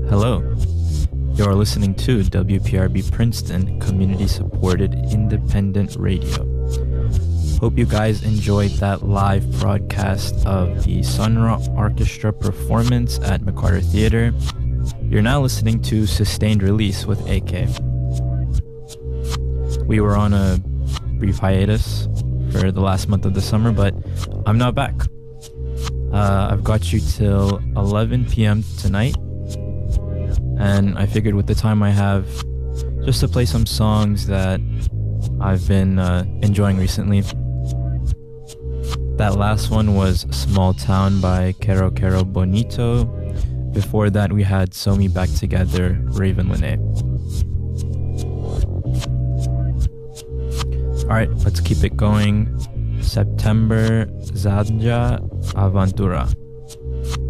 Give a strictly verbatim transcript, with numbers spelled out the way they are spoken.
Hello. You're listening to W P R B Princeton, community-supported independent radio. Hope you guys enjoyed that live broadcast of the Sun Ra Orchestra performance at McCarter Theater. You're now listening to Sustained Release with A K. We were on a brief hiatus for the last month of the summer, but I'm not back. Uh, I've got you till eleven p.m. tonight, and I figured with the time I have, just to play some songs that I've been uh, enjoying recently. That last one was Small Town by Quero Quero Bonito. Before that, we had So Me Back Together, Raven Lene. Alright, let's keep it going. September, Zanja Avantura.